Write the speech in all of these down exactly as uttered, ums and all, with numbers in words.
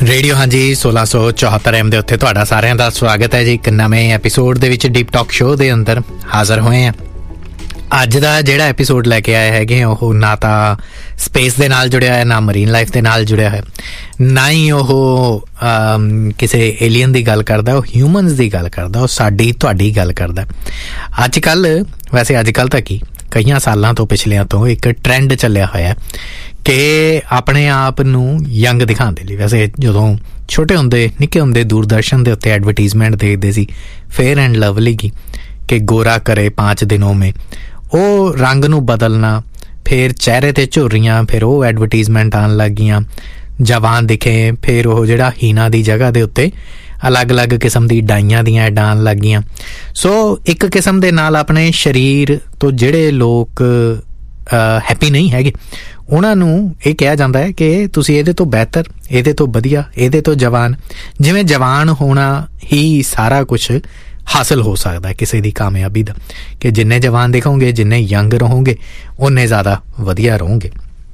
Radio ਹਾਂਜੀ सोलह सौ चौहत्तर एम ਦੇ ਉੱਤੇ ਤੁਹਾਡਾ ਸਾਰਿਆਂ ਦਾ ਸਵਾਗਤ ਹੈ ਜੀ। ਇੱਕ ਨਵੇਂ ਐਪੀਸੋਡ ਦੇ ਵਿੱਚ ਡੀਪ ਟਾਕ ਸ਼ੋਅ ਦੇ ਅੰਦਰ ਹਾਜ਼ਰ ਹੋਏ ਹਾਂ। ਅੱਜ ਦਾ ਜਿਹੜਾ ਐਪੀਸੋਡ ਲੈ ਕੇ ਆਏ ਹੈਗੇ ਉਹ ਨਾ ਤਾਂ ਸਪੇਸ ਦੇ ਨਾਲ ਜੁੜਿਆ ਹੈ, ਨਾ ਮਰੀਨ ਲਾਈਫ ਦੇ ਨਾਲ ਜੁੜਿਆ ਹੈ, ਨਾ ਹੀ ਉਹ ਕਿਸੇ ਏਲੀਅਨ ਦੀ ਗੱਲ ਕਰਦਾ, ਉਹ ਹਿਊਮਨਸ ਦੀ ਗੱਲ ਕਰਦਾ, ਉਹ ਸਾਡੀ ਤੁਹਾਡੀ ਗੱਲ ਕਰਦਾ। ਅੱਜ ਕੱਲ੍ਹ ਵੈਸੇ ਅੱਜ ਕੱਲ੍ਹ ਤਾਂ ਕੀ ਕਈਆਂ ਸਾਲਾਂ ਤੋਂ ਪਿਛਲਿਆਂ ਤੋਂ ਇੱਕ ਟਰੈਂਡ ਚੱਲਿਆ ਹੋਇਆ ਕਿ ਆਪਣੇ ਆਪ ਨੂੰ ਯੰਗ ਦਿਖਾਉਣ ਦੇ ਲਈ। ਵੈਸੇ ਜਦੋਂ ਛੋਟੇ ਹੁੰਦੇ ਨਿੱਕੇ ਹੁੰਦੇ ਦੂਰਦਰਸ਼ਨ ਦੇ ਉੱਤੇ ਐਡਵਰਟੀਜ਼ਮੈਂਟ ਦੇਖਦੇ ਸੀ ਫੇਅਰ ਐਂਡ ਲਵਲੀ ਕੀ ਕਿ ਗੋਰਾ ਕਰੇ ਪਾँच ਦਿਨੋਂ ਮੇਂ, ਉਹ ਰੰਗ ਨੂੰ ਬਦਲਣਾ, ਫਿਰ ਚਿਹਰੇ 'ਤੇ ਝੁਰਰੀਆਂ, ਫਿਰ ਉਹ ਐਡਵਰਟੀਜ਼ਮੈਂਟ ਆਉਣ ਲੱਗ ਗਈਆਂ। ਜਵਾਨ ਦਿਖੇ, ਫਿਰ ਉਹ ਜਿਹੜਾ ਹੀਨਾ ਦੀ ਜਗ੍ਹਾ ਦੇ ਉੱਤੇ ਅਲੱਗ ਅਲੱਗ ਕਿਸਮ ਦੀ ਡਾਈਆਂ ਦੀਆਂ ਐਡਾਂ ਆਉਣ ਲੱਗ ਗਈਆਂ। ਸੋ ਇੱਕ ਕਿਸਮ ਦੇ ਨਾਲ ਆਪਣੇ ਸਰੀਰ ਤੋਂ ਜਿਹੜੇ ਲੋਕ ਹੈਪੀ ਨਹੀਂ ਹੈਗੇ ਉਹਨਾਂ ਨੂੰ ਇਹ ਕਿਹਾ ਜਾਂਦਾ ਹੈ ਕਿ ਤੁਸੀਂ ਇਹਦੇ ਤੋਂ ਬਿਹਤਰ, ਇਹਦੇ ਤੋਂ ਵਧੀਆ, ਇਹਦੇ ਤੋਂ ਜਵਾਨ, ਜਿਵੇਂ ਜਵਾਨ ਹੋਣਾ ਹੀ ਸਾਰਾ ਕੁਛ ਹਾਸਿਲ ਹੋ ਸਕਦਾ ਕਿਸੇ ਦੀ ਕਾਮਯਾਬੀ ਦਾ, ਕਿ ਜਿੰਨੇ ਜਵਾਨ ਦਿਖੋਗੇ, ਜਿੰਨੇ ਯੰਗ ਰਹੋਗੇ, ਓਨੇ ਜ਼ਿਆਦਾ ਵਧੀਆ ਰਹੋਗੇ।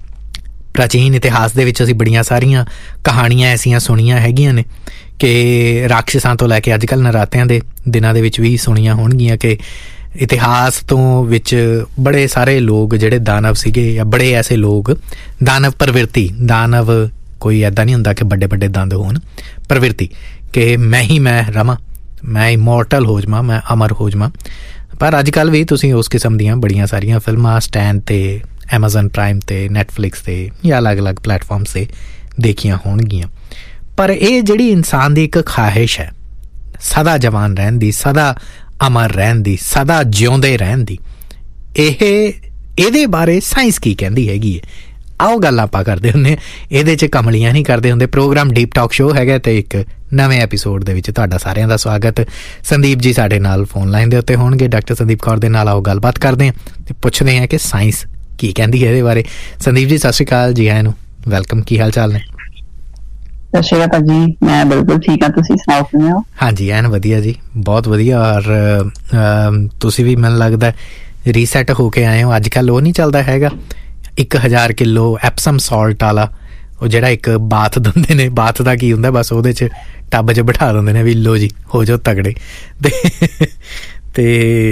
ਪ੍ਰਾਚੀਨ ਇਤਿਹਾਸ ਦੇ ਵਿੱਚ ਅਸੀਂ ਬੜੀਆਂ ਸਾਰੀਆਂ ਕਹਾਣੀਆਂ ਐਸੀਆਂ ਸੁਣੀਆਂ ਹੈਗੀਆਂ ਨੇ ਕਿ ਰਾਖਸ਼ਾਂ ਤੋਂ ਲੈ ਕੇ ਅੱਜ ਕੱਲ੍ਹ ਨਰਾਤਿਆਂ ਦੇ ਦਿਨਾਂ ਦੇ ਵਿੱਚ ਵੀ ਸੁਣੀਆਂ ਹੋਣਗੀਆਂ ਕਿ ਇਤਿਹਾਸ ਤੋਂ ਵਿੱਚ ਬੜੇ ਸਾਰੇ ਲੋਕ ਜਿਹੜੇ ਦਾਨਵ ਸੀਗੇ, ਜਾਂ ਬੜੇ ਐਸੇ ਲੋਕ ਦਾਨਵ ਪ੍ਰਵਿਰਤੀ, ਦਾਨਵ ਕੋਈ ਇੱਦਾਂ ਨਹੀਂ ਹੁੰਦਾ ਕਿ ਵੱਡੇ ਵੱਡੇ ਦੰਦ ਹੋਣ, ਪ੍ਰਵਿਰਤੀ ਕਿ ਮੈਂ ਹੀ ਮੈਂ ਰਵਾਂ, ਮੈਂ ਇਮੋਰਟਲ ਹੋ ਜਾਵਾਂ, ਮੈਂ ਅਮਰ ਹੋ ਜਾਵਾਂ। ਪਰ ਅੱਜ ਕੱਲ੍ਹ ਵੀ ਤੁਸੀਂ ਉਸ ਕਿਸਮ ਦੀਆਂ ਬੜੀਆਂ ਸਾਰੀਆਂ ਫਿਲਮਾਂ ਸਟੈਂਡ 'ਤੇ, ਐਮਾਜ਼ਨ ਪ੍ਰਾਈਮ 'ਤੇ, ਨੈਟਫਲਿਕਸ 'ਤੇ ਜਾਂ ਅਲੱਗ ਅਲੱਗ ਪਲੇਟਫਾਰਮਸ 'ਤੇ ਦੇਖੀਆਂ ਹੋਣਗੀਆਂ। ਪਰ ਇਹ ਜਿਹੜੀ ਇਨਸਾਨ ਦੀ ਇੱਕ ਖਾਹਿਸ਼ ਹੈ ਸਦਾ ਜਵਾਨ ਰਹਿਣ ਦੀ, ਸਦਾ ਅਮਰ ਰਹਿਣ ਦੀ, ਸਦਾ ਜਿਉਂਦੇ ਰਹਿਣ ਦੀ, ਇਹ ਇਹਦੇ ਬਾਰੇ ਸਾਇੰਸ ਕੀ ਕਹਿੰਦੀ ਹੈਗੀ ਹੈ, ਆਓ ਗੱਲ ਆਪਾਂ ਕਰਦੇ ਹੁੰਦੇ। ਇਹਦੇ 'ਚ ਕਮਲੀਆਂ ਨਹੀਂ ਕਰਦੇ ਹੁੰਦੇ। ਪ੍ਰੋਗਰਾਮ ਡੀਪ ਟਾਕ ਸ਼ੋਅ ਹੈਗਾ ਅਤੇ ਇੱਕ ਨਵੇਂ ਐਪੀਸੋਡ ਦੇ ਵਿੱਚ ਤੁਹਾਡਾ ਸਾਰਿਆਂ ਦਾ ਸਵਾਗਤ। ਸੰਦੀਪ ਜੀ ਸਾਡੇ ਨਾਲ ਫੋਨ ਲਾਈਨ ਦੇ ਉੱਤੇ ਹੋਣਗੇ, ਡਾਕਟਰ ਸੰਦੀਪ ਕੌਰ ਦੇ ਨਾਲ। ਆਓ ਗੱਲਬਾਤ ਕਰਦੇ ਹਾਂ ਅਤੇ ਪੁੱਛਦੇ ਹਾਂ ਕਿ ਸਾਇੰਸ ਕੀ ਕਹਿੰਦੀ ਹੈ ਇਹਦੇ ਬਾਰੇ। ਸੰਦੀਪ ਜੀ ਸਤਿ ਸ਼੍ਰੀ ਅਕਾਲ, ਜੀ ਆਇਆਂ ਨੂੰ, ਵੈਲਕਮ। ਕੀ ਹਾਲ ਚਾਲ ਨੇ? ਸਤਿ ਸ਼੍ਰੀ ਅਕਾਲ ਜੀ, ਮੈਂ ਬਿਲਕੁਲ ਠੀਕ ਹਾਂ, ਤੁਸੀਂ ਸੁਣਾਓ ਕਿਵੇਂ ਹੋ? ਹਾਂਜੀ ਐਨ ਵਧੀਆ ਜੀ, ਬਹੁਤ ਵਧੀਆ। ਔਰ ਤੁਸੀਂ ਵੀ ਮੈਨੂੰ ਲੱਗਦਾ ਰੀਸੈਟ ਹੋ ਕੇ ਆਏ ਹੋ। ਅੱਜ ਕੱਲ੍ਹ ਉਹ ਨਹੀਂ ਚੱਲਦਾ ਹੈਗਾ ਇੱਕ ਹਜ਼ਾਰ ਕਿਲੋ ਐਪਸਮ ਸਾਲਟ ਵਾਲਾ, ਉਹ ਜਿਹੜਾ ਇੱਕ ਬਾਥ ਦਿੰਦੇ ਨੇ। ਬਾਥ ਦਾ ਕੀ ਹੁੰਦਾ, ਬਸ ਉਹਦੇ 'ਚ ਟੱਬ 'ਚ ਬਿਠਾ ਦਿੰਦੇ ਨੇ ਵੀ ਲੋ ਜੀ ਹੋ ਜਾਓ ਤਗੜੇ। ਅਤੇ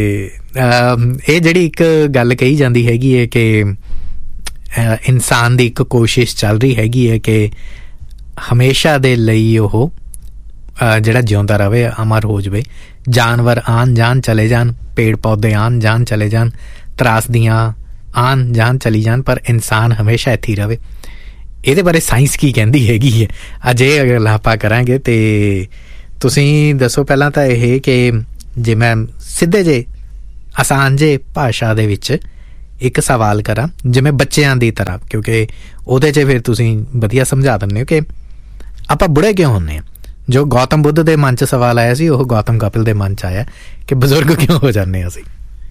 ਇਹ ਜਿਹੜੀ ਇੱਕ ਗੱਲ ਕਹੀ ਜਾਂਦੀ ਹੈਗੀ ਹੈ ਕਿ ਇਨਸਾਨ ਦੀ ਇੱਕ ਕੋਸ਼ਿਸ਼ ਚੱਲ ਰਹੀ ਹੈਗੀ ਹੈ ਕਿ ਹਮੇਸ਼ਾ ਦੇ ਲਈ ਉਹ ਜਿਹੜਾ ਜਿਉਂਦਾ ਰਹੇ, ਅਮਰ ਹੋ ਜਾਵੇ। ਜਾਨਵਰ ਆਉਣ ਜਾਣ ਚਲੇ ਜਾਣ, ਪੇੜ ਪੌਦੇ ਆਉਣ ਜਾਣ ਚਲੇ ਜਾਣ, ਤਰਾਸਦੀਆਂ ਆਉਣ ਜਾਣ ਚਲੀ ਜਾਣ, ਪਰ ਇਨਸਾਨ ਹਮੇਸ਼ਾ ਇੱਥੇ ਹੀ ਰਹੇ। ਇਹਦੇ ਬਾਰੇ ਸਾਇੰਸ ਕੀ ਕਹਿੰਦੀ ਹੈਗੀ ਹੈ, ਅੱਜ ਇਹ ਅਗਰ ਆਪਾਂ ਕਰਾਂਗੇ। ਅਤੇ ਤੁਸੀਂ ਦੱਸੋ ਪਹਿਲਾਂ ਤਾਂ ਇਹ ਕਿ ਜੇ ਮੈਂ ਸਿੱਧੇ ਜਿਹੇ ਆਸਾਨ ਜਿਹੇ ਭਾਸ਼ਾ ਦੇ ਵਿੱਚ ਇੱਕ ਸਵਾਲ ਕਰਾਂ, ਜਿਵੇਂ ਬੱਚਿਆਂ ਦੀ ਤਰ੍ਹਾਂ, ਕਿਉਂਕਿ ਉਹਦੇ 'ਚ ਫਿਰ ਤੁਸੀਂ ਵਧੀਆ ਸਮਝਾ ਦਿੰਦੇ ਹੋ ਕਿ ਆਪਾਂ ਬੁੜੇ ਕਿਉਂ ਹੁੰਦੇ ਹਾਂ। ਜੋ ਗੌਤਮ ਬੁੱਧ ਦੇ ਮਨ 'ਚ ਸਵਾਲ ਆਇਆ ਸੀ, ਉਹ ਗੌਤਮ ਕਪਿਲ ਦੇ ਮਨ 'ਚ ਆਇਆ ਕਿ ਬਜ਼ੁਰਗ ਕਿਉਂ ਹੋ ਜਾਂਦੇ ਅਸੀਂ।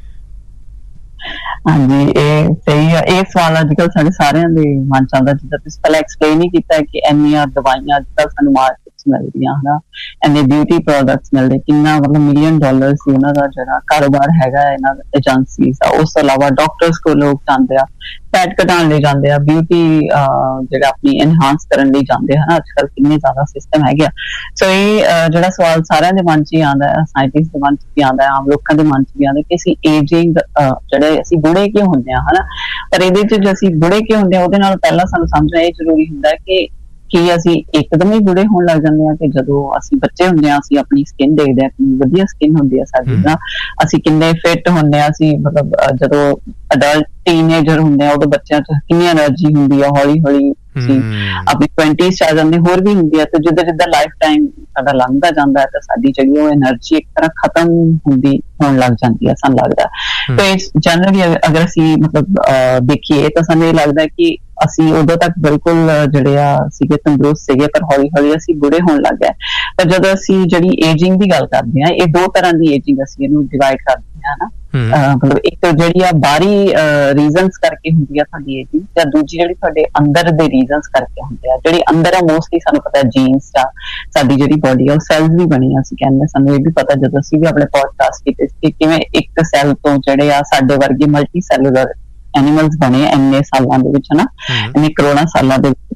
ਹਾਂਜੀ, ਇਹ ਸਹੀ ਆ। ਇਹ ਸਵਾਲ ਅੱਜ ਕੱਲ੍ਹ ਸਾਡੇ ਸਾਰਿਆਂ ਦੇ ਮਨ 'ਚ ਆਉਂਦਾ। ਜਿੱਦਾਂ ਤੁਸੀਂ ਪਹਿਲਾਂ ਐਕਸਪਲੇਨ ਹੀ ਕੀਤਾ ਕਿ ਇੰਨੀਆਂ ਦਵਾਈਆਂ ਅੱਜ ਕੱਲ੍ਹ ਸਾਨੂੰ ਮਾਰਕੀਟ 'ਚ ਮਿਲਦੀਆਂ ਹਨਾ, ਇੰਨੇ ਬਿਊਟੀ ਪ੍ਰੋਡਕਟਸ ਮਿਲਦੇ, ਕਿੰਨਾ ਮਤਲਬ ਮਿਲੀਅਨ ਡਾਲਰ ਸੀ ਉਹਨਾਂ ਦਾ ਜਿਹੜਾ ਕਾਰੋਬਾਰ ਹੈਗਾ ਇਹਨਾਂ ਏਜੰਸੀਜ਼ ਦਾ। ਉਸ ਤੋਂ ਇਲਾਵਾ ਡਾਕਟਰਸ ਕੋਲ ਲੋਕ ਜਾਂਦੇ ਆ, ਫੈਟ ਘਟਾਉਣ ਲਈ ਜਾਂਦੇ ਆ, ਬਿਊਟੀ ਜਿਹੜਾ ਆਪਣੀ ਇਨਹਾਂਸ ਕਰਨ ਲਈ ਜਾਂਦੇ ਹਨ। ਅੱਜ ਕੱਲ੍ਹ ਕਿੰਨੇ ਜ਼ਿਆਦਾ ਸਿਸਟਮ ਹੈਗੇ ਆ। ਸੋ ਇਹ ਜਿਹੜਾ ਸਵਾਲ ਸਾਰਿਆਂ ਦੇ ਮਨ 'ਚ ਹੀ ਆਉਂਦਾ ਹੈ, ਸਾਇੰਟਿਸਟ ਦੇ ਮਨ 'ਚ ਵੀ ਆਉਂਦਾ, ਆਮ ਲੋਕਾਂ ਦੇ ਮਨ 'ਚ ਵੀ ਆਉਂਦਾ ਕਿ ਅਸੀਂ ਏਜਿੰਗ ਜਿਹੜੇ ਅਸੀਂ ਬੁੜੇ ਕਿਉਂ ਹੁੰਦੇ ਹਾਂ ਹਨਾ। ਪਰ ਇਹਦੇ 'ਚ ਜੇ ਅਸੀਂ ਬੁੜੇ ਕਿਉਂ ਹੁੰਦੇ ਹਾਂ, ਉਹਦੇ ਨਾਲ ਪਹਿਲਾਂ ਸਾਨੂੰ ਸਮਝਣਾ ਇਹ ਜ਼ਰੂਰੀ ਹੁੰਦਾ ਕਿ ਕੀ ਅਸੀਂ ਇੱਕਦਮ ਹੀ ਬੁੜੇ ਹੋਣ ਲੱਗ ਜਾਂਦੇ ਹਾਂ ਕਿ ਜਦੋਂ ਅਸੀਂ ਬੱਚੇ ਹੁੰਦੇ ਹਾਂ ਅਸੀਂ ਆਪਣੀ ਸਕਿਨ ਦੇਖਦੇ ਹਾਂ, ਕਿੰਨੀ ਵਧੀਆ ਸਕਿਨ ਹੁੰਦੀ ਹੈ ਸਾਡੀ ਨਾ, ਅਸੀਂ ਕਿੰਨੇ ਫਿੱਟ ਹੁੰਦੇ ਹਾਂ। ਅਸੀਂ ਮਤਲਬ ਜਦੋਂ ਅਡਲਟ ਟੀਨਏਜਰ ਹੁੰਦੇ ਆ ਉਦੋਂ ਬੱਚਿਆਂ 'ਚ ਕਿੰਨੀ ਐਨਰਜੀ ਹੁੰਦੀ ਆ, ਹੌਲੀ ਹੌਲੀ ਅਸੀਂ ਆਪਣੀ ਟਵੈਂਟੀਜ਼ 'ਚ ਆ ਜਾਂਦੇ, ਹੋਰ ਵੀ ਹੁੰਦੀ ਆ। ਤੇ ਜਿੱਦਾਂ ਜਿੱਦਾਂ ਲਾਈਫ ਟਾਈਮ ਸਾਡਾ ਲੰਘਦਾ ਜਾਂਦਾ ਹੈ ਤਾਂ ਸਾਡੀ ਜਿਹੜੀ ਉਹ ਐਨਰਜੀ ਇੱਕ ਤਰ੍ਹਾਂ ਖਤਮ ਹੁੰਦੀ ਹੋਣ ਲੱਗ ਜਾਂਦੀ ਹੈ ਸਾਨੂੰ ਲੱਗਦਾ। ਤੇ ਜਨਰਲੀ ਅਗਰ ਅਸੀਂ ਮਤਲਬ ਦੇਖੀਏ ਤਾਂ ਸਾਨੂੰ ਇਹ ਲੱਗਦਾ ਕਿ ਅਸੀਂ ਉਦੋਂ ਤੱਕ ਬਿਲਕੁਲ ਜਿਹੜੇ ਆ ਸੀਗੇ ਤੰਦਰੁਸਤ ਸੀਗੇ, ਪਰ ਹੌਲੀ ਹੌਲੀ ਅਸੀਂ ਬੁੜੇ ਹੋਣ ਲੱਗ ਗਏ। ਪਰ ਜਦੋਂ ਅਸੀਂ ਜਿਹੜੀ ਏਜਿੰਗ ਦੀ ਗੱਲ ਕਰਦੇ ਹਾਂ, ਇਹ ਦੋ ਤਰ੍ਹਾਂ ਦੀ ਏਜਿੰਗ ਅਸੀਂ ਇਹਨੂੰ ਡਿਵਾਈਡ ਕਰਦੇ ਹਾਂ ਨਾ। ਮਤਲਬ ਇੱਕ ਜਿਹੜੀ ਆ ਬਾਹਰੀ ਰੀਜ਼ਨਸ ਕਰਕੇ ਹੁੰਦੀ ਆ ਸਾਡੀ ਏਜਿੰਗ, ਜਾਂ ਦੂਜੀ ਜਿਹੜੀ ਤੁਹਾਡੇ ਅੰਦਰ ਦੇ ਰੀਜ਼ਨਸ ਕਰਕੇ ਹੁੰਦੇ ਆ। ਜਿਹੜੀ ਅੰਦਰ ਆ ਮੋਸਟਲੀ ਸਾਨੂੰ ਪਤਾ ਜੀਨਸ ਆ, ਸਾਡੀ ਜਿਹੜੀ ਬੋਡੀ ਆ ਉਹ ਸੈਲਸ ਵੀ ਬਣੀ ਆ। ਅਸੀਂ ਕਹਿੰਦੇ ਸਾਨੂੰ ਇਹ ਵੀ ਪਤਾ ਜਦੋਂ ਅਸੀਂ ਵੀ ਆਪਣੇ ਪੋਡਕਾਸਟ ਕੀਤੇ ਕਿ ਕਿਵੇਂ ਇੱਕ ਸੈੱਲ ਤੋਂ ਜਿਹੜੇ ਆ ਸਾਡੇ ਵਰਗੇ ਮਲਟੀ ਸੈਲੂਲਰ ਐਨੀਮਲਸ ਬਣੇ ਇੰਨੇ ਸਾਲਾਂ ਦੇ ਵਿੱਚ ਹਨਾ, ਇੰਨੇ ਕਰੋੜਾਂ ਸਾਲਾਂ ਦੇ ਵਿੱਚ।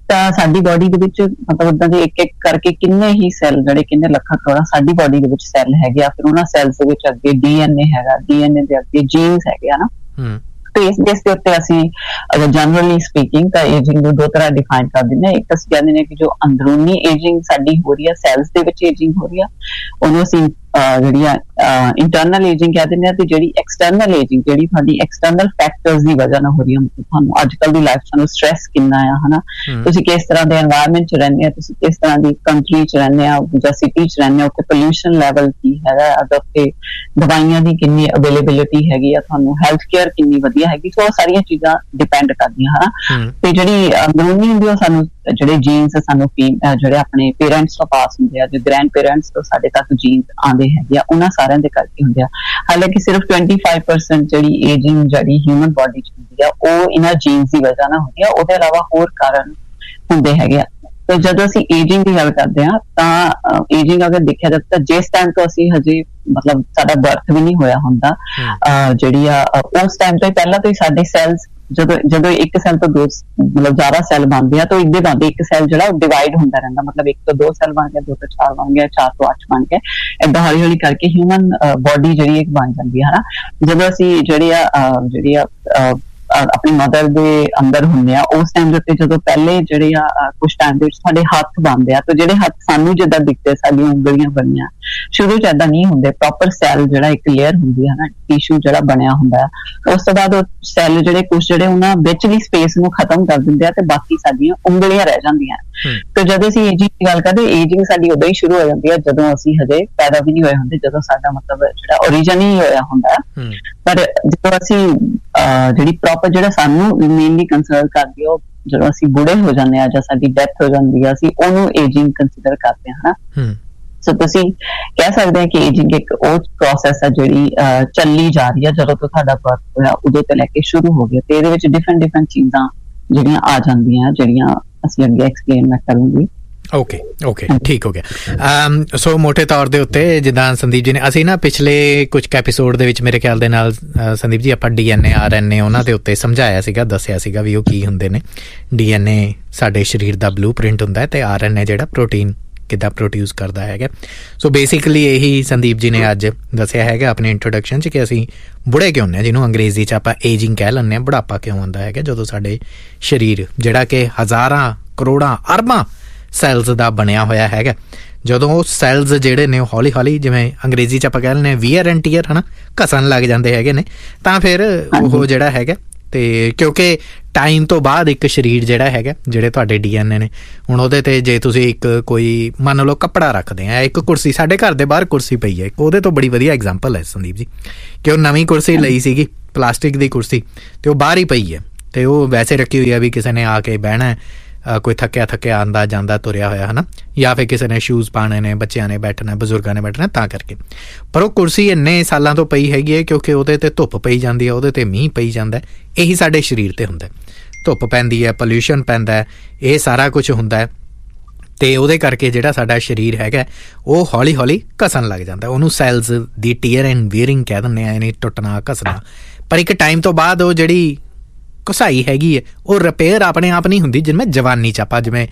ਤਾਂ ਸਾਡੀ ਬੋਡੀ ਦੇ ਵਿੱਚ ਮਤਲਬ ਉਦਾਂ ਦੇ ਇੱਕ ਇੱਕ ਕਰਕੇ ਕਿੰਨੇ ਹੀ ਸੈੱਲ ਜਿਹੜੇ ਕਿੰਨੇ ਲੱਖਾਂ ਕਰੋੜਾਂ ਸਾਡੀ ਬੋਡੀ ਦੇ ਵਿੱਚ ਸੈੱਲ ਹੈਗੇ ਆ। ਫਿਰ ਉਹਨਾਂ ਸੈੱਲਸ ਦੇ ਵਿੱਚ ਅੱਗੇ ਡੀਐਨਏ ਹੈਗਾ, ਡੀਐਨਏ ਦੇ ਅੱਗੇ ਜੀਨਸ ਹੈਗੇ ਆ ਨਾ। ਤੇ ਇਸ ਬੇਸ ਦੇ ਉੱਤੇ ਅਸੀਂ ਅਗਰ ਜਨਰਲੀ ਸਪੀਕਿੰਗ ਤਾਂ ਏਜਿੰਗ ਨੂੰ ਦੋ ਤਰ੍ਹਾਂ ਡਿਫਾਈਨ ਕਰ ਦਿੰਦੇ ਹਾਂ। ਇੱਕ ਅਸੀਂ ਕਹਿੰਦੇ ਨੇ ਕਿ ਜੋ ਅੰਦਰੂਨੀ ਏਜਿੰਗ ਸਾਡੀ ਹੋ ਰਹੀ ਆ, ਸੈੱਲਸ ਦੇ ਵਿੱਚ ਏਜਿੰਗ ਹੋ ਰਹੀ ਆ, ਉਹਨੂੰ ਅਸੀਂ ਜਿਹੜੀ ਆ ਇੰਟਰਨਲ ਏਜਿੰਗ ਕਹਿ ਦਿੰਦੇ ਆ। ਤੇ ਜਿਹੜੀ ਐਕਸਟਰਨਲ ਏਜਿੰਗ ਜਿਹੜੀ ਤੁਹਾਡੀ ਐਕਸਟਰਨਲ ਫੈਕਟਰਸ ਦੀ ਵਜ੍ਹਾ ਨਾਲ ਹੋ ਰਹੀ ਆ, ਤੁਹਾਨੂੰ ਅੱਜ ਕੱਲ੍ਹ ਦੀ ਲਾਈਫ ਸਾਨੂੰ ਸਟ੍ਰੈਸ ਕਿੰਨਾ ਆ, ਹਨਾ, ਤੁਸੀਂ ਕਿਸ ਤਰ੍ਹਾਂ ਦੇ এনवायरमेंट ਚ ਰਹਿੰਦੇ ਆ, ਤੁਸੀਂ ਕਿਸ ਤਰ੍ਹਾਂ ਦੀ ਕੰਟਰੀ ਚ ਰਹਿੰਦੇ ਆ ਜਾਂ ਸਿਟੀ ਚ ਰਹਿੰਦੇ ਆ, ਉੱਥੇ ਪੋਲਿਊਸ਼ਨ ਲੈਵਲ ਕੀ ਹੈਗਾ, ਅਦਰ ਤੇ ਦਵਾਈਆਂ ਦੀ ਕਿੰਨੀ ਅਵੇਲੇਬਿਲਿਟੀ ਹੈਗੀ ਆ, ਤੁਹਾਨੂੰ ਹੈਲਥ ਕੇਅਰ ਕਿੰਨੀ ਵਧੀਆ ਹੈਗੀ। ਸੋ ਸਾਰੀਆਂ ਚੀਜ਼ਾਂ ਡਿਪੈਂਡ ਕਰਦੀਆਂ, ਹਨਾ। ਤੇ ਜਿਹੜੀ ਅੰਦਰੂਨੀ ਹੁੰਦੀ ਉਹ ਸਾਨੂੰ ਜਿਹੜੇ ਜੀਨਸ ਸਾਨੂੰ ਜਿਹੜੇ ਆਪਣੇ ਪੇਰੈਂਟਸ ਤੋਂ ਪਾਸ ਹੁੰਦੇ ਆ, ਜੋ ਗ੍ਰੈਂਡ ਪੇਰੈਂਟਸ ਤੋਂ ਸਾਡੇ ਤੱਕ ਜੀਨਸ ਆਉਂਦੇ ਹੈਗੇ ਆ, ਉਹਨਾਂ ਸਾਰਿਆਂ ਦੇ ਕਰਕੇ ਹੁੰਦੇ ਆ। ਹਾਲਾਂਕਿ ਸਿਰਫ ਟਵੈਂਟੀ ਫਾਈਵ ਪਰਸੈਂਟ ਜਿਹੜੀ ਏਜਿੰਗ ਜਿਹੜੀ ਹਿਊਮਨ ਬੋਡੀ ਚ ਹੁੰਦੀ ਆ ਉਹ ਇਹਨਾਂ ਜੀਨਸ ਦੀ ਵਜ੍ਹਾ ਨਾਲ ਹੁੰਦੀ ਆ, ਉਹਦੇ ਇਲਾਵਾ ਹੋਰ ਕਾਰਨ ਹੁੰਦੇ ਹੈਗੇ ਆ। ਤੇ ਜਦੋਂ ਅਸੀਂ ਏਜਿੰਗ ਦੀ ਗੱਲ ਕਰਦੇ ਹਾਂ ਤਾਂ ਏਜਿੰਗ ਅਗਰ ਦੇਖਿਆ ਜਾਵੇ ਤਾਂ ਜਿਸ ਟਾਈਮ ਤੋਂ ਅਸੀਂ ਹਜੇ ਮਤਲਬ ਸਾਡਾ ਬਰਥ ਵੀ ਨਹੀਂ ਹੋਇਆ ਹੁੰਦਾ, ਜਿਹੜੀ ਆ ਉਸ ਟਾਈਮ ਤੋਂ ਪਹਿਲਾਂ ਤੋਂ ਹੀ ਸਾਡੇ ਸੈੱਲਸ ਜਦੋਂ ਜਦੋਂ ਇੱਕ ਸੈੱਲ ਤੋਂ ਦੋ ਮਤਲਬ ਜ਼ਿਆਦਾ ਸੈੱਲ ਬਣਦੇ ਆ ਤਾਂ ਇੱਦੇ ਬਣਦੇ ਇੱਕ ਸੈੱਲ ਜਿਹੜਾ ਉਹ ਡਿਵਾਈਡ ਹੁੰਦਾ ਰਹਿੰਦਾ, ਮਤਲਬ ਇੱਕ ਤੋਂ ਦੋ ਸੈੱਲ ਬਣ ਗਿਆ, ਦੋ ਤੋਂ ਚਾਰ ਬਣ ਗਿਆ, ਚਾਰ ਤੋਂ ਅੱਠ ਬਣ ਗਿਆ, ਏਦਾਂ ਹੌਲੀ ਹੌਲੀ ਕਰਕੇ ਹਿਊਮਨ ਬੋਡੀ ਜਿਹੜੀ ਇੱਕ ਬਣ ਜਾਂਦੀ ਹੈ, ਹਨਾ। ਜਦੋਂ ਅਸੀਂ ਜਿਹੜੀ ਆ ਜਿਹੜੀ ਆ ਆਪਣੀ ਮਦਰ ਦੇ ਅੰਦਰ ਹੁੰਦੇ ਆ ਉਸ ਟਾਈਮ ਦੇ ਉੱਤੇ ਜਦੋਂ ਪਹਿਲੇ ਜਿਹੜੇ ਆ ਕੁਛ ਟਾਈਮ ਦੇ ਵਿੱਚ ਸਾਡੇ ਹੱਥ ਬਣਦੇ ਆ, ਤਾਂ ਜਿਹੜੇ ਹੱਥ ਸਾਨੂੰ ਜਿੱਦਾਂ ਦਿਖਦੇ ਸਾਡੀਆਂ ਉਂਗਲੀਆਂ ਬਣੀਆਂ, ਸ਼ੁਰੂ ਚ ਏਦਾਂ ਨਹੀਂ ਹੁੰਦੇ। ਪ੍ਰੋਪਰ ਸੈੱਲ ਜਿਹੜਾ ਇੱਕ ਲੇਅਰ ਹੁੰਦੀ ਹੈ ਨਾ, ਟਿਸ਼ੂ ਜਿਹੜਾ ਬਣਿਆ ਹੁੰਦਾ ਹੈ, ਉਸ ਤੋਂ ਬਾਅਦ ਉਹ ਸੈੱਲ ਜਿਹੜੇ ਕੁਛ ਜਿਹੜੇ ਉਹਨਾਂ ਵਿਚਲੀ ਸਪੇਸ ਨੂੰ ਖਤਮ ਕਰ ਦਿੰਦੇ ਆ ਤੇ ਬਾਕੀ ਸਾਡੀਆਂ ਉਂਗਲੀਆਂ ਰਹਿ ਜਾਂਦੀਆਂ। ਤੇ ਜਦੋਂ ਅਸੀਂ ਏਜਿੰਗ ਦੀ ਗੱਲ ਕਰਦੇ, ਏਜਿੰਗ ਸਾਡੀ ਉਦੋਂ ਹੀ ਸ਼ੁਰੂ ਹੋ ਜਾਂਦੀ ਹੈ ਜਦੋਂ ਅਸੀਂ ਹਜੇ ਪੈਦਾ ਵੀ ਨਹੀਂ ਹੋਏ ਹੁੰਦੇ, ਜਦੋਂ ਸਾਡਾ ਮਤਲਬ ਜਿਹੜਾ ਓਰੀਜਨ ਹੀ ਹੋਇਆ ਹੁੰਦਾ। ਪਰ ਜਦੋਂ ਅਸੀਂ ਜਿਹੜੀ ਪ੍ਰੋਪਰ ਜਿਹੜਾ ਸਾਨੂੰ ਮੇਨਲੀ ਕੰਸਰਨ ਕਰਦੀ ਉਹ ਜਦੋਂ ਅਸੀਂ ਬੁੜੇ ਹੋ ਜਾਂਦੇ ਆ ਜਾਂ ਸਾਡੀ ਡੈਥ ਹੋ ਜਾਂਦੀ ਆ, ਅਸੀਂ ਉਹਨੂੰ ਏਜਿੰਗ ਕੰਸੀਡਰ ਕਰਦੇ ਹਾਂ, ਹਨਾ। ਸੋ ਤੁਸੀਂ ਕਹਿ ਸਕਦੇ ਹੋ ਕਿ ਏਜਿੰਗ ਇੱਕ ਉਹ ਪ੍ਰੋਸੈਸ ਹੈ ਜਿਹੜੀ ਚੱਲੀ ਜਾ ਰਹੀ ਹੈ ਜਦੋਂ ਤੋਂ ਤੁਹਾਡਾ ਬਰਥ ਹੋਇਆ ਉਦੋਂ ਤੋਂ ਲੈ ਕੇ ਸ਼ੁਰੂ ਹੋ ਗਿਆ। ਤੇ ਇਹਦੇ ਵਿੱਚ ਡਿਫਰੈਂਟ ਡਿਫਰੈਂਟ ਚੀਜ਼ਾਂ ਜਿਹੜੀਆਂ ਆ ਜਾਂਦੀਆਂ, ਜਿਹੜੀਆਂ ਅਸੀਂ ਅੱਗੇ ਐਕਸਪਲੇਨ ਮੈਂ ਕਰੂੰਗੀ। ਓਕੇ ਓਕੇ ਠੀਕ ਹੋ ਗਿਆ। ਸੋ ਮੋਟੇ ਤੌਰ ਦੇ ਉੱਤੇ ਜਿੱਦਾਂ ਸੰਦੀਪ ਜੀ ਨੇ, ਅਸੀਂ ਨਾ ਪਿਛਲੇ ਕੁਝ ਐਪੀਸੋਡ ਦੇ ਵਿੱਚ ਮੇਰੇ ਖਿਆਲ ਦੇ ਨਾਲ ਸੰਦੀਪ ਜੀ ਆਪਾਂ ਡੀ ਐਨ ਏ ਆਰ ਐਨ ਏ ਉਹਨਾਂ ਦੇ ਉੱਤੇ ਸਮਝਾਇਆ ਸੀਗਾ, ਦੱਸਿਆ ਸੀਗਾ ਵੀ ਉਹ ਕੀ ਹੁੰਦੇ ਨੇ। ਡੀ ਐਨ ਏ ਸਾਡੇ ਸਰੀਰ ਦਾ ਬਲੂ ਪ੍ਰਿੰਟ ਹੁੰਦਾ ਹੈ ਤੇ ਆਰ ਐਨ ਏ ਜਿਹੜਾ ਪ੍ਰੋਟੀਨ ਕਿੱਦਾਂ ਪ੍ਰੋਡਿਊਸ ਕਰਦਾ ਹੈਗਾ। ਸੋ ਬੇਸਿਕਲੀ ਇਹੀ ਸੰਦੀਪ ਜੀ ਨੇ ਅੱਜ ਦੱਸਿਆ ਹੈਗਾ ਆਪਣੀ ਇੰਟਰੋਡਕਸ਼ਨ 'ਚ ਕਿ ਅਸੀਂ ਬੁੜੇ ਕਿਉਂ ਹੁੰਦੇ ਹਾਂ, ਜਿਹਨੂੰ ਅੰਗਰੇਜ਼ੀ 'ਚ ਆਪਾਂ ਏਜਿੰਗ ਕਹਿ ਲੈਂਦੇ ਹਾਂ। ਬੁਢਾਪਾ ਕਿਉਂ ਆਉਂਦਾ ਹੈਗਾ ਜਦੋਂ ਸਾਡੇ ਸਰੀਰ ਜਿਹੜਾ ਕਿ ਹਜ਼ਾਰਾਂ ਕਰੋੜਾਂ ਅਰਬਾਂ ਸੈਲਜ਼ ਦਾ ਬਣਿਆ ਹੋਇਆ ਹੈਗਾ, ਜਦੋਂ ਉਹ ਸੈਲਜ਼ ਜਿਹੜੇ ਨੇ ਉਹ ਹੌਲੀ ਹੌਲੀ ਜਿਵੇਂ ਅੰਗਰੇਜ਼ੀ 'ਚ ਆਪਾਂ ਕਹਿ ਲੈਂਦੇ ਹਾਂ ਵੀਅਰ ਐਂਡ ਟੀਅਰ, ਹੈ ਨਾ, ਘਸਣ ਲੱਗ ਜਾਂਦੇ ਹੈਗੇ ਨੇ, ਤਾਂ ਫਿਰ ਉਹ ਜਿਹੜਾ ਹੈਗਾ ਤੇ ਕਿਉਂਕਿ ਟਾਈਮ ਤੋਂ ਬਾਅਦ ਇੱਕ ਸਰੀਰ ਜਿਹੜਾ ਹੈਗਾ, ਜਿਹੜੇ ਤੁਹਾਡੇ ਡੀ ਐਨ ਏ ਨੇ, ਹੁਣ ਉਹਦੇ ਤੇ ਜੇ ਤੁਸੀਂ ਇੱਕ ਕੋਈ ਮੰਨ ਲਓ ਕੱਪੜਾ ਰੱਖਦੇ ਆ, ਇੱਕ ਕੁਰਸੀ ਸਾਡੇ ਘਰ ਦੇ ਬਾਹਰ ਕੁਰਸੀ ਪਈ ਹੈ, ਉਹਦੇ ਤੋਂ ਬੜੀ ਵਧੀਆ ਐਗਜ਼ਾਮਪਲ ਹੈ ਸੰਦੀਪ ਜੀ ਕਿ ਉਹ ਨਵੀਂ ਕੁਰਸੀ ਲਈ ਸੀਗੀ ਪਲਾਸਟਿਕ ਦੀ ਕੁਰਸੀ ਤੇ ਉਹ ਬਾਹਰ ਹੀ ਪਈ ਹੈ ਤੇ ਉਹ ਵੈਸੇ ਰੱਖੀ ਹੋਈ ਹੈ ਵੀ ਕਿਸੇ ਨੇ ਆ ਕੇ ਬਹਿਣਾ, ਕੋਈ ਥੱਕਿਆ ਥੱਕਿਆ ਆਉਂਦਾ ਜਾਂਦਾ ਤੁਰਿਆ ਹੋਇਆ, ਹੈ ਨਾ, ਜਾਂ ਫਿਰ ਕਿਸੇ ਨੇ ਸ਼ੂਜ਼ ਪਾਉਣੇ ਨੇ, ਬੱਚਿਆਂ ਨੇ ਬੈਠਣਾ, ਬਜ਼ੁਰਗਾਂ ਨੇ ਬੈਠਣਾ, ਤਾਂ ਕਰਕੇ। ਪਰ ਉਹ ਕੁਰਸੀ ਇੰਨੇ ਸਾਲਾਂ ਤੋਂ ਪਈ ਹੈਗੀ ਹੈ ਕਿਉਂਕਿ ਉਹਦੇ ਤੇ ਧੁੱਪ ਪਈ ਜਾਂਦੀ ਹੈ, ਉਹਦੇ ਤੇ ਮੀਂਹ ਪਈ ਜਾਂਦਾ। ਇਹੀ ਸਾਡੇ ਸਰੀਰ ਤੇ ਹੁੰਦਾ, ਧੁੱਪ ਪੈਂਦੀ ਹੈ, ਪੋਲਿਊਸ਼ਨ ਪੈਂਦਾ ਹੈ, ਇਹ ਸਾਰਾ ਕੁਛ ਹੁੰਦਾ ਹੈ ਤੇ ਉਹਦੇ ਕਰਕੇ ਜਿਹੜਾ ਸਾਡਾ ਸਰੀਰ ਹੈਗਾ ਉਹ ਹੌਲੀ ਹੌਲੀ ਘਸਣ ਲੱਗ ਜਾਂਦਾ। ਉਹਨੂੰ ਸੈਲਜ਼ ਦੀ ਟੀਅਰ ਐਂਡ ਵੀਅਰਿੰਗ ਕਹਿ ਦਿੰਦੇ ਆ, ਯਾਨੀ ਟੁੱਟਣਾ ਘਸਣਾ। ਪਰ ਇੱਕ ਟਾਈਮ ਤੋਂ ਬਾਅਦ ਉਹ ਜਿਹੜੀ ਘਸਾਈ ਹੈਗੀ ਹੈ ਉਹ ਰਿਪੇਅਰ ਆਪਣੇ ਆਪ ਨਹੀਂ ਹੁੰਦੀ। ਜਿਵੇਂ ਜਵਾਨੀ 'ਚ ਆਪਾਂ ਜਿਵੇਂ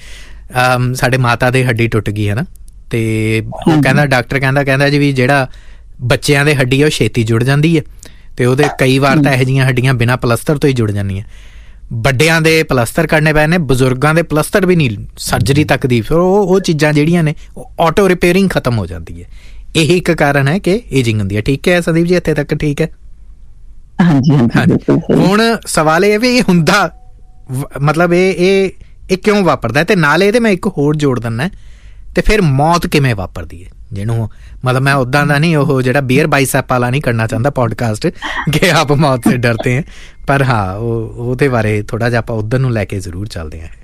ਸਾਡੇ ਮਾਤਾ ਦੇ ਹੱਡੀ ਟੁੱਟ ਗਈ, ਹੈ ਨਾ, ਤੇ ਉਹ ਕਹਿੰਦਾ ਡਾਕਟਰ ਕਹਿੰਦਾ ਕਹਿੰਦਾ ਜੀ ਵੀ ਜਿਹੜਾ ਬੱਚਿਆਂ ਦੇ ਹੱਡੀ ਆ ਉਹ ਛੇਤੀ ਜੁੜ ਜਾਂਦੀ ਹੈ ਤੇ ਉਹਦੇ ਕਈ ਵਾਰ ਤਾਂ ਇਹੋ ਜਿਹੀਆਂ ਹੱਡੀਆਂ ਬਿਨਾਂ ਪਲਸਤਰ ਤੋਂ ਹੀ ਜੁੜ ਜਾਂਦੀਆਂ। ਵੱਡਿਆਂ ਦੇ ਪਲਸਤਰ ਕਰਨੇ ਪਏ ਨੇ, ਬਜ਼ੁਰਗਾਂ ਦੇ ਪਲਸਤਰ ਵੀ ਨਹੀਂ, ਸਰਜਰੀ ਤੱਕ ਦੀ। ਫਿਰ ਉਹ ਉਹ ਚੀਜ਼ਾਂ ਜਿਹੜੀਆਂ ਨੇ ਉਹ ਆਟੋ ਰਿਪੇਅਰਿੰਗ ਖਤਮ ਹੋ ਜਾਂਦੀ ਹੈ। ਇਹੀ ਇੱਕ ਕਾਰਨ ਹੈ ਕਿ ਏਜਿੰਗ ਹੁੰਦੀ ਹੈ। ਠੀਕ ਹੈ ਸੰਦੀਪ ਜੀ, ਇੱਥੇ ਤੱਕ ਠੀਕ ਹੈ? ਹਾਂਜੀ ਹਾਂਜੀ। ਹੁਣ ਸਵਾਲ ਇਹ ਵੀ ਇਹ ਹੁੰਦਾ ਮਤਲਬ ਇਹ ਇਹ ਇਹ ਕਿਉਂ ਵਾਪਰਦਾ, ਤੇ ਨਾਲੇ ਇਹਦੇ ਮੈਂ ਇੱਕ ਹੋਰ ਜੋੜ ਦਿੰਦਾ, ਤੇ ਫਿਰ ਮੌਤ ਕਿਵੇਂ ਵਾਪਰਦੀ ਹੈ, ਜਿਹਨੂੰ ਮਤਲਬ ਮੈਂ ਉੱਦਾਂ ਦਾ ਨਹੀਂ ਉਹ ਜਿਹੜਾ ਬੀਅਰ ਬਾਈਸੈਪ ਵਾਲਾ ਨਹੀਂ ਕਰਨਾ ਚਾਹੁੰਦਾ ਪੋਡਕਾਸਟ ਕਿ ਆਪ ਮੌਤ ਸੇ ਡਰਤੇ ਹੈ, ਪਰ ਹਾਂ ਉਹ ਉਹਦੇ ਬਾਰੇ ਥੋੜਾ ਜਿਹਾ ਆਪਾਂ ਉੱਧਰ ਨੂੰ ਲੈ ਕੇ ਜ਼ਰੂਰ ਚੱਲਦੇ ਹਾਂ।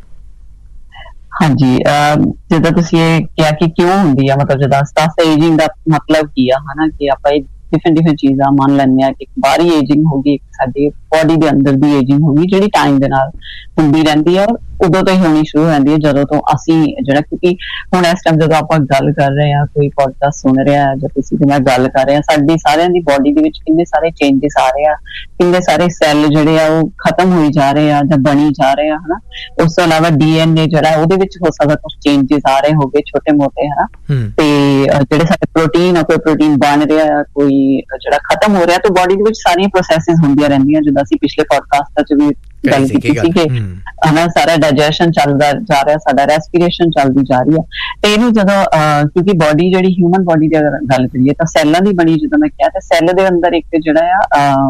ਹਾਂਜੀ, ਜਿੱਦਾਂ ਤੁਸੀਂ ਇਹ ਕਿਹਾ ਕਿ ਕਿਉਂ ਹੁੰਦੀ ਆ, ਮਤਲਬ ਜਿੱਦਾਂ ਸਟਾਫ ਏਜਿੰਗ ਦਾ ਮਤਲਬ ਕੀ ਆ, ਹਨਾ, ਕਿ ਆਪਾਂ ਡਿਫਰੈਂਟ ਡਿਫਰੈਂਟ ਚੀਜ਼ਾਂ ਮੰਨ ਲੈਂਦੇ ਹਾਂ ਕਿ ਇੱਕ ਬਾਹਰੀ ਏਜਿੰਗ ਹੋ ਗਈ, ਇੱਕ ਸਾਡੀ ਬੋਡੀ ਦੇ ਅੰਦਰ ਦੀ ਏਜਿੰਗ ਹੋ ਗਈ ਜਿਹੜੀ ਟਾਈਮ ਦੇ ਨਾਲ ਹੁੰਦੀ ਰਹਿੰਦੀ ਹੈ। ਉਦੋਂ ਤੋਂ ਹੀ ਹੋਣੀ ਸ਼ੁਰੂ ਹੋ ਜਾਂਦੀ ਹੈ ਜਦੋਂ ਤੋਂ ਅਸੀਂ ਜਿਹੜਾ, ਕਿਉਂਕਿ ਹੁਣ ਇਸ ਟਾਈਮ ਜਦੋਂ ਆਪਾਂ ਗੱਲ ਕਰ ਰਹੇ ਹਾਂ, ਕੋਈ ਪੋਡਕਾਸਟ ਸੁਣ ਰਿਹਾ ਜਾਂ ਕਿਸੇ ਦੇ ਨਾਲ ਗੱਲ ਕਰ ਰਹੇ ਹਾਂ, ਸਾਡੀ ਸਾਰਿਆਂ ਦੀ ਬੋਡੀ ਦੇ ਵਿੱਚ ਕਿੰਨੇ ਸਾਰੇ ਚੇਂਜਸ ਆ ਰਹੇ ਆ, ਕਿੰਨੇ ਸਾਰੇ ਸੈੱਲ ਜਿਹੜੇ ਆ ਉਹ ਖਤਮ ਹੋਈ ਜਾ ਰਹੇ ਆ ਜਾਂ ਬਣੀ ਜਾ ਰਹੇ ਆ ਹਨਾ। ਉਸ ਤੋਂ ਇਲਾਵਾ ਡੀ ਐਨ ਏ ਜਿਹੜਾ ਉਹਦੇ ਵਿੱਚ ਹੋ ਸਕਦਾ ਕੁਝ ਚੇਂਜਸ ਆ ਰਹੇ ਹੋਗੇ ਛੋਟੇ ਮੋਟੇ ਹਨਾ, ਤੇ ਜਿਹੜੇ ਸਾਡੇ ਪ੍ਰੋਟੀਨ ਆ, ਕੋਈ ਪ੍ਰੋਟੀਨ ਬਣ ਰਿਹਾ, ਕੋਈ ਜਿਹੜਾ ਖਤਮ ਹੋ ਰਿਹਾ, ਤਾਂ ਬੋਡੀ ਦੇ ਵਿੱਚ ਸਾਰੀਆਂ ਪ੍ਰੋਸੈਸਿਸ ਹੁੰਦੀਆਂ ਰਹਿੰਦੀਆਂ, ਜਿੱਦਾਂ ਅਸੀਂ ਪਿਛਲੇ ਪੋਡਕਾਸਟਾਂ 'ਚ ਵੀ ਗੱਲ ਕੀਤੀ ਸੀ ਕਿ ਹਨਾ ਸਾਰਾ ਡਾਈਜੈਸ਼ਨ ਚੱਲਦਾ ਜਾ ਰਿਹਾ, ਸਾਡਾ ਰੈਸਪੀਰੇਸ਼ਨ ਚੱਲਦੀ ਜਾ ਰਹੀ ਹੈ। ਤੇ ਇਹਨੂੰ ਜਦੋਂ ਕਿਉਂਕਿ ਬੋਡੀ ਜਿਹੜੀ ਹਿਊਮਨ ਬੋਡੀ ਦੀ ਅਗਰ ਗੱਲ ਕਰੀਏ ਤਾਂ ਸੈੱਲਾਂ ਦੀ ਬਣੀ, ਜਦੋਂ ਮੈਂ ਕਿਹਾ, ਤੇ ਸੈੱਲ ਦੇ ਅੰਦਰ ਇੱਕ ਜਿਹੜਾ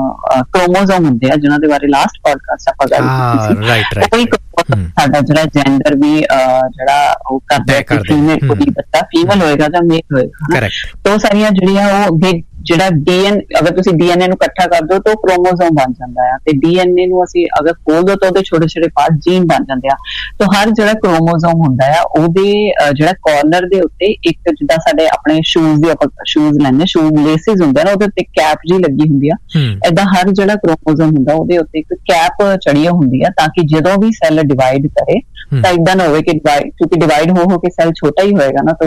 ਆ ਕ੍ਰੋਮੋਸੋਮ ਹੁੰਦੇ ਆ, ਜਿਨ੍ਹਾਂ ਦੇ ਬਾਰੇ ਲਾਸਟ ਪੋਡਕਾਸਟ ਆਪਾਂ ਗੱਲ ਕੀਤੀ ਸੀ। ਸਾਡਾ ਜਿਹੜਾ ਜੈਂਡਰ ਵੀ ਜਿਹੜਾ ਉਹ ਕਰਦਾ ਕਿ ਫੀਮੇਲ ਕੋਈ ਬੱਚਾ ਫੀਮੇਲ ਹੋਏਗਾ ਜਾਂ ਮੇਲ ਹੋਏਗਾ, ਤਾਂ ਉਹ ਸਾਰੀਆਂ ਜਿਹੜੀਆਂ ਉਹ ਜਿਹੜਾ ਡੀਐਨ, ਅਗਰ ਤੁਸੀਂ ਡੀਐਨਏ ਨੂੰ ਇਕੱਠਾ ਕਰ ਦਿਓ ਤਾਂ ਕ੍ਰੋਮੋਸੋਮ ਬਣ ਜਾਂਦਾ ਆ, ਤੇ ਡੀਐਨਏ ਨੂੰ ਅਸੀਂ ਅਗਰ ਖੋਲ ਦਿਓ ਤਾਂ ਉਹਦੇ ਛੋਟੇ ਛੋਟੇ ਪਾਰਟ ਜੀਨ ਬਣ ਜਾਂਦੇ ਆ। ਤਾਂ ਹਰ ਜਿਹੜਾ ਕ੍ਰੋਮੋਸੋਮ ਹੁੰਦਾ ਆ ਉਹਦੇ ਜਿਹੜਾ ਕਾਰਨਰ ਦੇ ਉੱਤੇ ਇੱਕ, ਜਿੱਦਾਂ ਸਾਡੇ ਆਪਣੇ ਸ਼ੂਜ਼ ਦੇ ਆਪਾਂ ਸ਼ੂਜ਼ ਲੈਂਦੇ, ਸ਼ੂਜ਼ ਲੇਸਿਸ ਹੁੰਦੇ ਨਾ, ਉਹਦੇ ਉੱਤੇ ਕੈਪ ਜੀ ਲੱਗੀ ਹੁੰਦੀ ਆ, ਏਦਾਂ ਹਰ ਜਿਹੜਾ ਕ੍ਰੋਮੋਸੋਮ ਹੁੰਦਾ ਉਹਦੇ ਉੱਤੇ ਇੱਕ ਕੈਪ ਚੜੀ ਹੁੰਦੀ ਆ, ਤਾਂ ਕਿ ਜਦੋਂ ਵੀ ਸੈੱਲ ਡਿਵਾਈਡ ਕਰੇ ਤਾਂ ਏਦਾਂ ਨਾ ਹੋਵੇ ਕਿ ਡਿਵਾਈਡ, ਕਿਉਂਕਿ ਡਿਵਾਈਡ ਹੋ ਹੋ ਕੇ ਸੈੱਲ ਛੋਟਾ ਹੀ ਹੋਏਗਾ ਨਾ,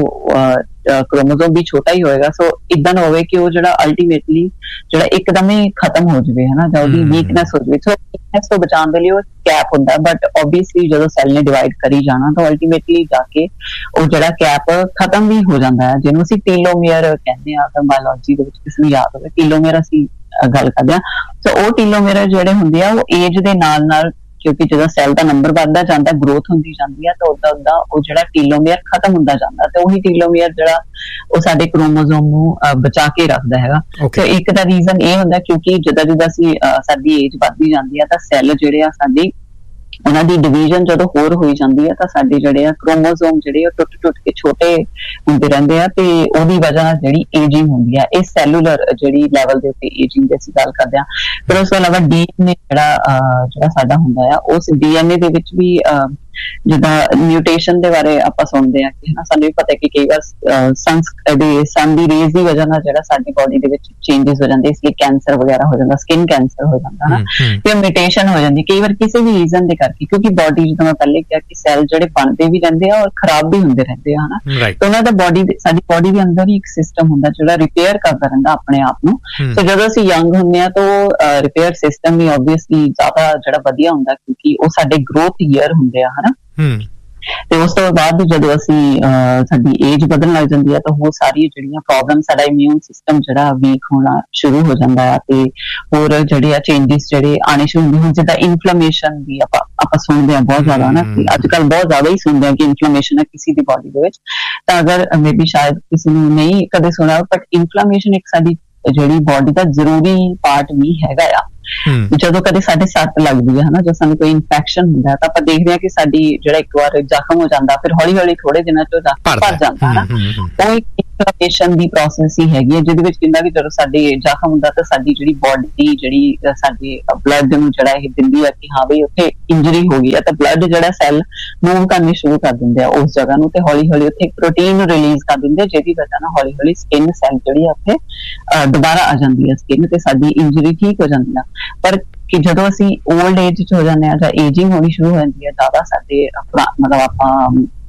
ਤਾਂ ਕ੍ਰੋਮੋਸੋਮ ਵੀ ਛੋਟਾ ਹੀ ਹੋਏਗਾ। ਸੋ ਇਦਾਂ ਨਾ ਹੋਵੇ ਕਿ ਉਹ ਜਿਹੜਾ ਅਲਟੀਮੇਟਲੀ ਜਿਹੜਾ ਇੱਕਦਮ ਹੀ ਖਤਮ ਹੋ ਜਾਵੇ ਹਨਾ, ਜਾਂ ਉਹਦੀ ਵੀਕਨੈਸ ਹੋ ਜਾਵੇ। ਸੋ ਵੀਕਨੈਸ ਤੋਂ ਬਚਾਉਣ ਦੇ ਲਈ ਉਹ ਕੈਪ ਹੁੰਦਾ, ਬਟ ਓਬਵੀਅਸਲੀ ਜਦੋਂ ਸੈੱਲ ਨੇ ਡਿਵਾਈਡ ਕਰੀ ਜਾਣਾ ਤਾਂ ਅਲਟੀਮੇਟਲੀ ਜਾ ਕੇ ਉਹ ਜਿਹੜਾ ਕੈਪ ਖਤਮ ਵੀ ਹੋ ਜਾਂਦਾ ਹੈ, ਜਿਹਨੂੰ ਅਸੀਂ ਟੀਲੋਮੀਅਰ ਕਹਿੰਦੇ ਆ। ਤਾਂ ਬਾਇਓਲੋਜੀ ਦੇ ਵਿੱਚ ਕਿਸੇ ਨੂੰ ਯਾਦ ਹੋਵੇ ਟੀਲੋਮੀਅਰ ਅਸੀਂ ਗੱਲ ਕਰਦੇ ਹਾਂ। ਸੋ ਉਹ ਟੀਲੋਮੀਅਰ ਜਿਹੜੇ ਹੁੰਦੇ ਆ ਉਹ ਏਜ ਦੇ ਨਾਲ ਨਾਲ, ਕਿਉਂਕਿ ਜਦੋਂ ਸੈੱਲ ਦਾ ਨੰਬਰ ਵੱਧਦਾ ਜਾਂਦਾ, ਗਰੋਥ ਹੁੰਦੀ ਜਾਂਦੀ ਹੈ, ਤਾਂ ਉਦਾਂ ਉਦਾਂ ਉਹ ਜਿਹੜਾ ਟੀਲੋਮੀਅਰ ਖਤਮ ਹੁੰਦਾ ਜਾਂਦਾ, ਤੇ ਉਹੀ ਟੀਲੋਮੀਅਰ ਜਿਹੜਾ ਉਹ ਸਾਡੇ ਕ੍ਰੋਮੋਸੋਮ ਨੂੰ ਬਚਾ ਕੇ ਰੱਖਦਾ ਹੈਗਾ। ਤੇ ਇੱਕ ਦਾ ਰੀਜ਼ਨ ਇਹ ਹੁੰਦਾ ਕਿਉਂਕਿ ਜਿੱਦਾਂ ਜਿੱਦਾਂ ਅਸੀਂ ਸਾਡੀ ਏਜ ਵੱਧਦੀ ਜਾਂਦੀ ਹੈ ਤਾਂ ਸੈੱਲ ਜਿਹੜੇ ਆ ਸਾਡੇ ਉਹਨਾਂ ਦੀ ਡਿਵੀਜ਼ਨ ਜਦੋਂ ਹੋਰ ਹੋਈ ਜਾਂਦੀ ਹੈ ਤਾਂ ਸਾਡੇ ਜਿਹੜੇ ਆ ਕ੍ਰੋਮੋਸੋਮ ਜਿਹੜੇ ਉਹ ਟੁੱਟ ਟੁੱਟ ਕੇ ਛੋਟੇ ਹੁੰਦੇ ਰਹਿੰਦੇ ਆ, ਤੇ ਉਹਦੀ ਵਜ੍ਹਾ ਨਾਲ ਜਿਹੜੀ ਏਜਿੰਗ ਹੁੰਦੀ ਆ, ਇਹ ਸੈਲੂਲਰ ਜਿਹੜੀ ਲੈਵਲ ਦੇ ਉੱਤੇ ਏਜਿੰਗ ਦੀ ਅਸੀਂ ਗੱਲ ਕਰਦੇ ਹਾਂ। ਫਿਰ ਉਸ ਤੋਂ ਇਲਾਵਾ ਡੀਐਨਏ ਜਿਹੜਾ ਜਿਹੜਾ ਸਾਡਾ ਹੁੰਦਾ ਆ, ਉਸ ਡੀਐਨਏ ਦੇ ਵਿੱਚ ਵੀ ਜਿੱਦਾਂ ਮਿਊਟੇਸ਼ਨ ਦੇ ਬਾਰੇ ਆਪਾਂ ਸੁਣਦੇ ਹਾਂ ਕਿ ਹਨਾ, ਸਾਨੂੰ ਵੀ ਪਤਾ ਕਿ ਕਈ ਵਾਰ ਸਨ ਦੀ ਰੇਜ਼ ਦੀ ਵਜ੍ਹਾ ਨਾਲ ਜਿਹੜਾ ਸਾਡੀ ਬੋਡੀ ਦੇ ਵਿੱਚ ਚੇਂਜਸ ਹੋ ਜਾਂਦੇ, ਇਸ ਲਈ ਕੈਂਸਰ ਵਗੈਰਾ ਹੋ ਜਾਂਦਾ, ਸਕਿਨ ਕੈਂਸਰ ਹੋ ਜਾਂਦਾ ਹਨਾ, ਤੇ ਮਿਊਟੇਸ਼ਨ ਹੋ ਜਾਂਦੀ ਕਈ ਵਾਰ ਕਿਸੇ ਵੀ ਰੀਜ਼ਨ ਦੇ ਕਰਕੇ, ਕਿਉਂਕਿ ਬੋਡੀ, ਜਿੱਦਾਂ ਮੈਂ ਪਹਿਲੇ ਕਿਹਾ ਕਿ ਸੈੱਲ ਜਿਹੜੇ ਬਣਦੇ ਵੀ ਰਹਿੰਦੇ ਆ ਔਰ ਖਰਾਬ ਵੀ ਹੁੰਦੇ ਰਹਿੰਦੇ ਆ ਹਨਾ, ਤੇ ਉਹਨਾਂ ਦਾ ਬੋਡੀ ਸਾਡੀ ਬੋਡੀ ਦੇ ਅੰਦਰ ਹੀ ਇੱਕ ਸਿਸਟਮ ਹੁੰਦਾ ਜਿਹੜਾ ਰਿਪੇਅਰ ਕਰਦਾ ਰਹਿੰਦਾ ਆਪਣੇ ਆਪ ਨੂੰ। ਤੇ ਜਦੋਂ ਅਸੀਂ ਯੰਗ ਹੁੰਦੇ ਆ ਤਾਂ ਰਿਪੇਅਰ ਸਿਸਟਮ ਵੀ ਓਬਵੀਅਸਲੀ ਜ਼ਿਆਦਾ ਜਿਹੜਾ ਵਧੀਆ ਹੁੰਦਾ, ਕਿਉਂਕਿ ਉਹ ਸਾਡੇ ਗਰੋਥ ਈਅਰ ਹੁੰਦੇ ਆ ਹਨਾ। ਤੇ ਉਸ ਤੋਂ ਬਾਅਦ ਜਦੋਂ ਅਸੀਂ ਸਾਡੀ ਏਜ ਵਧਣ ਲੱਗ ਜਾਂਦੀ ਹੈ ਤਾਂ ਉਹ ਸਾਰੀਆਂ ਜਿਹੜੀਆਂ ਪ੍ਰੋਬਲਮ, ਸਾਡਾ ਇਮਿਊਨ ਸਿਸਟਮ ਜਿਹੜਾ ਵੀਕ ਹੋਣਾ ਸ਼ੁਰੂ ਹੋ ਜਾਂਦਾ ਹੈ, ਤੇ ਹੋਰ ਜਿਹੜੇ ਆ ਚੇਂਜਸ ਜਿਹੜੇ ਆਣੇ ਸ਼ੁਰੂ ਹੁੰਦੇ ਹਨ, ਜਿੱਦਾਂ ਇਨਫਲੇਮੇਸ਼ਨ ਦੀ ਆਪਾਂ ਆਪਾਂ ਸੁਣਦੇ ਹਾਂ ਬਹੁਤ ਜ਼ਿਆਦਾ ਨਾ, ਅੱਜ ਕੱਲ੍ਹ ਬਹੁਤ ਜ਼ਿਆਦਾ ਹੀ ਸੁਣਦੇ ਹਾਂ ਕਿ ਇਨਫਲੇਮੇਸ਼ਨ ਹੈ ਕਿਸੇ ਦੀ ਬੋਡੀ ਦੇ ਵਿੱਚ। ਤਾਂ ਅਗਰ ਮੇ ਬੀ ਸ਼ਾਇਦ ਕਿਸੇ ਨੂੰ ਨਹੀਂ ਕਦੇ ਸੁਣਿਆ, ਬਟ ਇਨਫਲੇਮੇਸ਼ਨ ਇੱਕ ਸਾਡੀ ਜਿਹੜੀ ਬੋਡੀ ਦਾ ਜ਼ਰੂਰੀ ਪਾਰਟ ਵੀ ਹੈਗਾ ਆ। ਜਦੋਂ ਕਦੇ ਸਾਡੇ ਸੱਟ ਲੱਗਦੀ ਹੈ ਹਨਾ, ਜਦੋਂ ਸਾਨੂੰ ਕੋਈ ਇਨਫੈਕਸ਼ਨ ਹੁੰਦਾ ਤਾਂ ਆਪਾਂ ਦੇਖਦੇ ਹਾਂ ਕਿ ਸਾਡੀ ਜਿਹੜਾ ਇੱਕ ਵਾਰ ਜ਼ਖਮ ਹੋ ਜਾਂਦਾ, ਫਿਰ ਹੌਲੀ ਹੌਲੀ ਥੋੜੇ ਦਿਨਾਂ ਚ ਜ਼ਖਮ ਭਰ ਜਾਂਦਾ ਹਨਾ, ਉਹ ਇੱਕ ਇਨਫਲੇਮੇਸ਼ਨ ਦੀ ਪ੍ਰੋਸੈਸ ਹੀ ਹੈਗੀ ਹੈ, ਜਿਹਦੇ ਵਿੱਚ ਕਹਿੰਦਾ ਕਿ ਜਦੋਂ ਸਾਡੇ ਜ਼ਖਮ ਹੁੰਦਾ ਤਾਂ ਸਾਡੀ ਜਿਹੜੀ ਬੋਡੀ ਜਿਹੜੀ ਸਾਡੇ ਬਲੱਡ ਨੂੰ ਜਿਹੜਾ ਇਹ ਦਿੰਦੀ ਹੈ ਕਿ ਹਾਂ ਬਈ ਉੱਥੇ ਇੰਜਰੀ ਹੋ ਗਈ ਹੈ, ਤਾਂ ਬਲੱਡ ਜਿਹੜਾ ਸੈੱਲ ਮੂਵ ਕਰਨੇ ਸ਼ੁਰੂ ਕਰ ਦਿੰਦੇ ਆ ਉਸ ਜਗ੍ਹਾ ਨੂੰ, ਤੇ ਹੌਲੀ ਹੌਲੀ ਉੱਥੇ ਇੱਕ ਪ੍ਰੋਟੀਨ ਨੂੰ ਰਿਲੀਜ਼ ਕਰ ਦਿੰਦੇ, ਜਿਹਦੀ ਵਜ੍ਹਾ ਨਾਲ ਹੌਲੀ ਹੌਲੀ ਸਕਿਨ ਸੈੱਲ ਜਿਹੜੀ ਆ ਉੱਥੇ ਦੁਬਾਰਾ ਆ ਜਾਂਦੀ ਹੈ ਸਕਿਨ, ਤੇ ਸਾਡੀ ਇੰਜਰੀ ਠੀਕ ਹੋ ਜਾਂਦੀ ਆ। ਪਰ ਕਿ ਜਦੋਂ ਅਸੀਂ ਓਲਡ ਏਜ ਚ ਹੋ ਜਾਂਦੇ ਹਾਂ ਜਾਂ ਏਜਿੰਗ ਹੋਣੀ ਸ਼ੁਰੂ ਹੋ ਜਾਂਦੀ ਹੈ ਜ਼ਿਆਦਾ, ਸਾਡੇ ਮਤਲਬ ਆਪਾਂ